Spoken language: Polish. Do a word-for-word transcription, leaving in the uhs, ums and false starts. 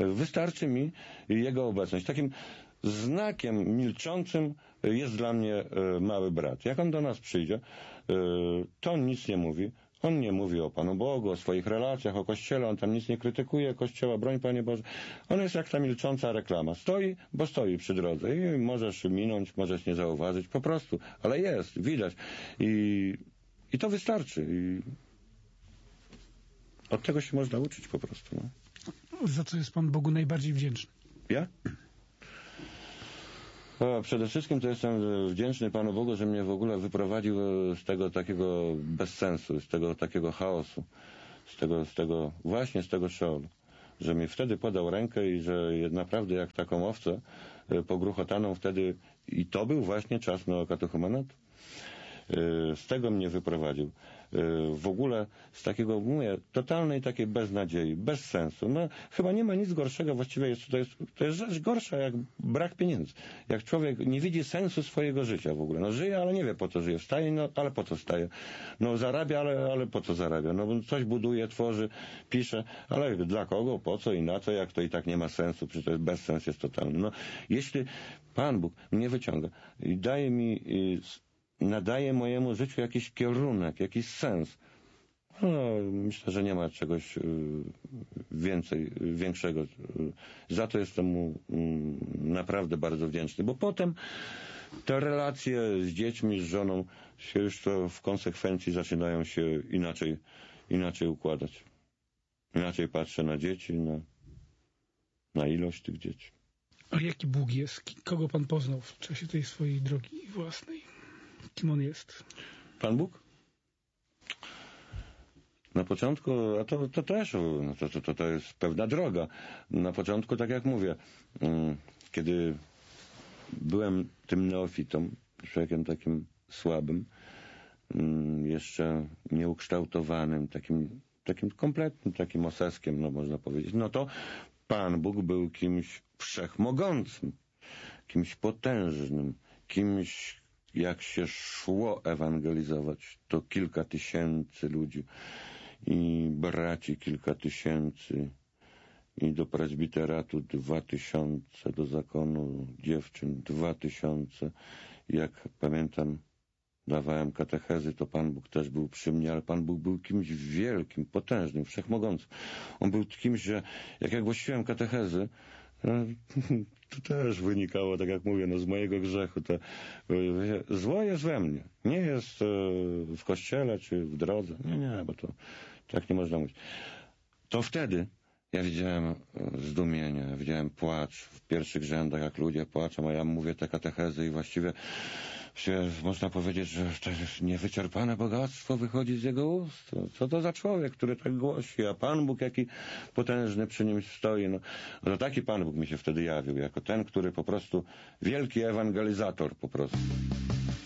Wystarczy mi jego obecność. Takim znakiem milczącym jest dla mnie mały brat. Jak on do nas przyjdzie, to on nic nie mówi. On nie mówi o Panu Bogu, o swoich relacjach, o Kościele, on tam nic nie krytykuje Kościoła, broń Panie Boże. On jest jak ta milcząca reklama. Stoi, bo stoi przy drodze i możesz minąć, możesz nie zauważyć, po prostu. Ale jest, widać. I, i to wystarczy. I od tego się można uczyć po prostu. No. Za co jest Pan Bogu najbardziej wdzięczny? Ja? O, przede wszystkim to jestem wdzięczny Panu Bogu, że mnie w ogóle wyprowadził z tego takiego bezsensu, z tego takiego chaosu, z tego, z tego właśnie z tego szeolu. Że mi wtedy podał rękę i że naprawdę jak taką owcę pogruchotaną wtedy, i to był właśnie czas neokatechumenu, z tego mnie wyprowadził. W ogóle z takiego, mówię, totalnej takiej beznadziei, bez sensu. No, chyba nie ma nic gorszego, właściwie jest, to, jest, to jest rzecz gorsza jak brak pieniędzy. Jak człowiek nie widzi sensu swojego życia w ogóle. No żyje, ale nie wie po co żyje. Wstaje, no ale po co wstaje? No zarabia, ale, ale po co zarabia? No coś buduje, tworzy, pisze, ale dla kogo, po co i na co, jak to i tak nie ma sensu, przecież to jest bezsens jest totalny. No, jeśli Pan Bóg mnie wyciąga i daje mi nadaje mojemu życiu jakiś kierunek, jakiś sens. No, myślę, że nie ma czegoś więcej, większego. Za to jestem mu naprawdę bardzo wdzięczny, bo potem te relacje z dziećmi, z żoną się już to w konsekwencji zaczynają się inaczej, inaczej układać. Inaczej patrzę na dzieci, na, na ilość tych dzieci. A jaki Bóg jest? Kogo Pan poznał w czasie tej swojej drogi własnej? Kim on jest? Pan Bóg? Na początku, a to, to też, to, to, to, to jest pewna droga. Na początku, tak jak mówię, kiedy byłem tym neofitą, człowiekiem takim słabym, jeszcze nieukształtowanym, takim, takim kompletnym, takim oseskiem, no można powiedzieć, no to Pan Bóg był kimś wszechmogącym, kimś potężnym, kimś, jak się szło ewangelizować, to kilka tysięcy ludzi i braci kilka tysięcy i do prezbiteratu dwa tysiące, do zakonu dziewczyn dwa tysiące. Jak pamiętam, dawałem katechezy, to Pan Bóg też był przy mnie, ale Pan Bóg był kimś wielkim, potężnym, wszechmogącym. On był kimś, że jak ja głosiłem katechezy, to też wynikało, tak jak mówię, no z mojego grzechu. To, zło jest we mnie. Nie jest w kościele czy w drodze. Nie, nie, bo to tak nie można mówić. To wtedy ja widziałem zdumienie, widziałem płacz w pierwszych rzędach, jak ludzie płaczą, a ja mówię te katechezy i właściwie się, można powiedzieć, że to jest niewyczerpane bogactwo wychodzi z jego ust. Co to za człowiek, który tak głosi, a Pan Bóg jaki potężny przy nim stoi. No, to taki Pan Bóg mi się wtedy jawił, jako ten, który po prostu, wielki ewangelizator po prostu.